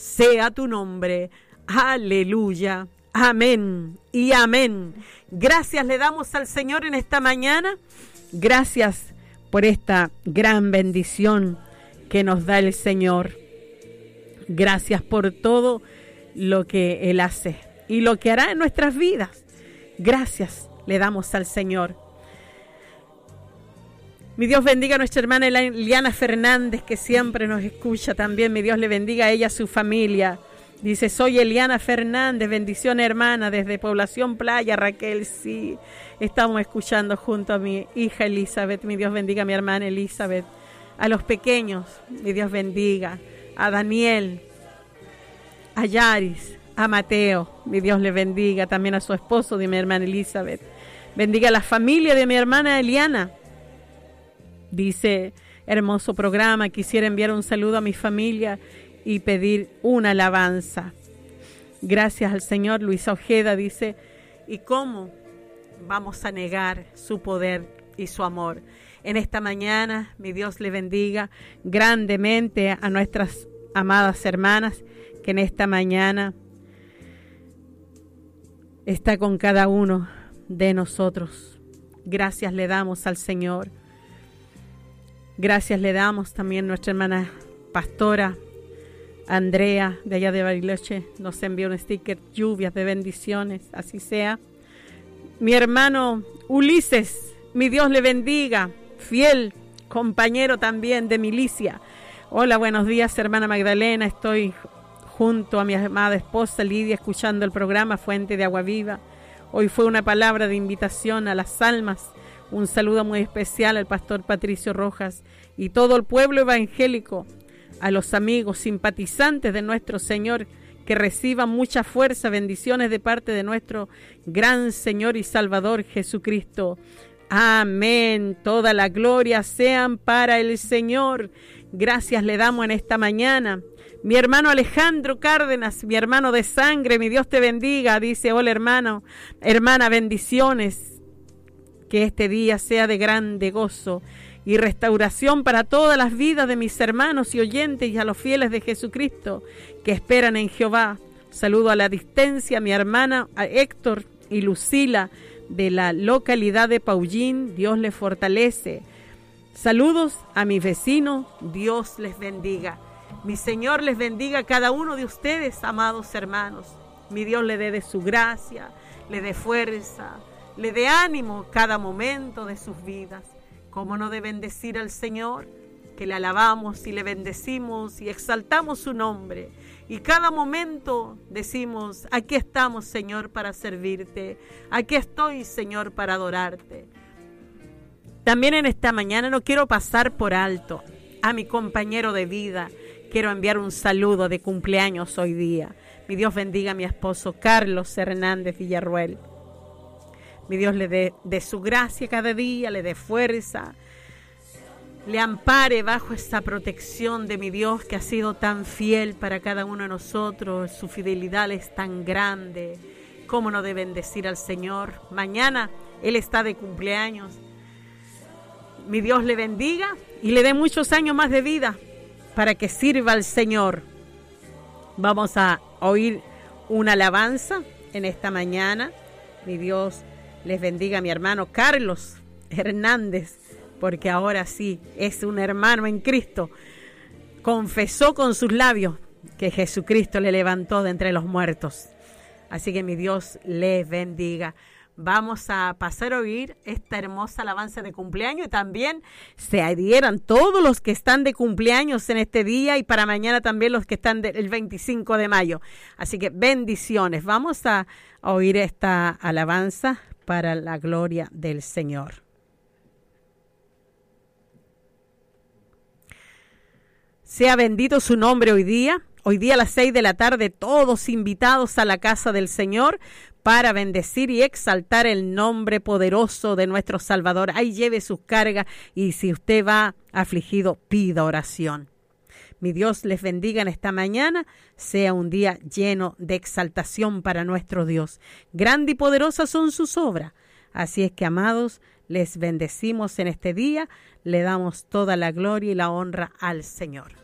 sea tu nombre. Aleluya. Amén y amén. Gracias le damos al Señor en esta mañana. Gracias por esta gran bendición que nos da el Señor. Gracias por todo lo que Él hace y lo que hará en nuestras vidas. Gracias le damos al Señor. Mi Dios bendiga a nuestra hermana Eliana Fernández, que siempre nos escucha también. Mi Dios le bendiga a ella, a su familia. Dice, soy Eliana Fernández, bendición hermana, desde Población Playa, Raquel. Sí, estamos escuchando junto a mi hija Elizabeth. Mi Dios bendiga a mi hermana Elizabeth. A los pequeños, mi Dios bendiga. A Daniel, a Yaris, a Mateo. Mi Dios le bendiga. También a su esposo de mi hermana Elizabeth. Bendiga a la familia de mi hermana Eliana. Dice, hermoso programa, quisiera enviar un saludo a mi familia y pedir una alabanza. Gracias al Señor. Luisa Ojeda dice, ¿y cómo vamos a negar su poder y su amor? En esta mañana, mi Dios le bendiga grandemente a nuestras amadas hermanas que en esta mañana está con cada uno de nosotros. Gracias le damos al Señor. Gracias le damos también a nuestra hermana pastora Andrea, de allá de Bariloche, nos envió un sticker, lluvias de bendiciones, así sea. Mi hermano Ulises, mi Dios le bendiga, fiel compañero también de milicia. Hola, buenos días hermana Magdalena, estoy junto a mi amada esposa Lidia escuchando el programa Fuente de Agua Viva. Hoy fue una palabra de invitación a las almas. Un saludo muy especial al pastor Patricio Rojas y todo el pueblo evangélico, a los amigos simpatizantes de nuestro Señor, que reciban mucha fuerza, bendiciones de parte de nuestro gran Señor y Salvador Jesucristo. Amén. Toda la gloria sean para el Señor. Gracias le damos en esta mañana. Mi hermano Alejandro Cárdenas, mi hermano de sangre, mi Dios te bendiga. Dice, hola hermano, hermana, bendiciones. Que este día sea de grande gozo y restauración para todas las vidas de mis hermanos y oyentes y a los fieles de Jesucristo que esperan en Jehová. Saludo a la distancia a mi hermana a Héctor y Lucila de la localidad de Paullín. Dios les fortalece. Saludos a mis vecinos. Dios les bendiga. Mi Señor les bendiga a cada uno de ustedes, amados hermanos. Mi Dios le dé de su gracia, le dé fuerza, le dé ánimo cada momento de sus vidas. ¿Cómo no de bendecir al Señor? Que le alabamos y le bendecimos y exaltamos su nombre. Y cada momento decimos, aquí estamos, Señor, para servirte. Aquí estoy, Señor, para adorarte. También en esta mañana no quiero pasar por alto a mi compañero de vida. Quiero enviar un saludo de cumpleaños hoy día. Mi Dios bendiga a mi esposo Carlos Hernández Villarruel. Mi Dios le dé de su gracia cada día, le dé fuerza, le ampare bajo esa protección de mi Dios que ha sido tan fiel para cada uno de nosotros. Su fidelidad es tan grande. ¿Cómo no de bendecir al Señor? Mañana Él está de cumpleaños. Mi Dios le bendiga y le dé muchos años más de vida para que sirva al Señor. Vamos a oír una alabanza en esta mañana. Mi Dios les bendiga a mi hermano Carlos Hernández, porque ahora sí es un hermano en Cristo. Confesó con sus labios que Jesucristo le levantó de entre los muertos. Así que mi Dios les bendiga. Vamos a pasar a oír esta hermosa alabanza de cumpleaños y también se adhieran todos los que están de cumpleaños en este día y para mañana también los que están el 25 de mayo. Así que bendiciones. Vamos a oír esta alabanza para la gloria del Señor. Sea bendito su nombre hoy día. Hoy día a las 6 de la tarde, todos invitados a la casa del Señor para bendecir y exaltar el nombre poderoso de nuestro Salvador. Ahí lleve sus cargas y si usted va afligido, pida oración. Mi Dios les bendiga en esta mañana, sea un día lleno de exaltación para nuestro Dios. Grande y poderosas son sus obras. Así es que, amados, les bendecimos en este día, le damos toda la gloria y la honra al Señor.